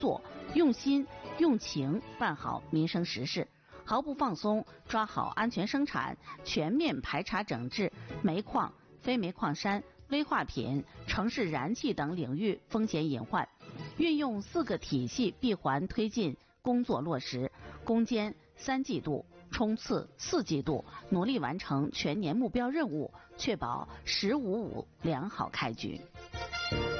作，用心用情办好民生实事，毫不放松抓好安全生产，全面排查整治煤矿、非煤矿山、危化品、城市燃气等领域风险隐患，运用4个体系闭环推进工作落实，攻坚3季度，冲刺4季度，努力完成全年目标任务，确保“十五五”良好开局。